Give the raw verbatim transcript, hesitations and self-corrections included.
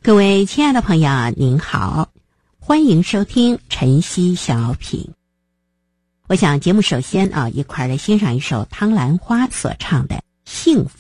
各位亲爱的朋友，您好，欢迎收听晨曦小品。我想节目首先啊，一块儿来欣赏一首汤兰花所唱的《幸福》。